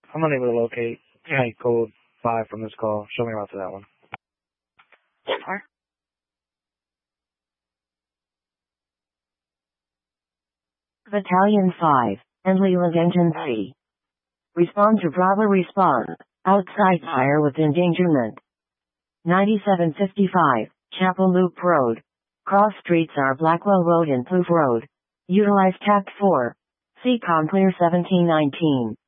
I'm unable to locate code 5 from this call. Show me around to that one. Alright. Battalion 5, and Leland Engine 3. Respond to Bravo response. Outside fire with endangerment. 9755, Chapel Loop Road. Cross streets are Blackwell Road and Plouffe Road. Utilize TAC 4. CCOM clear 1719.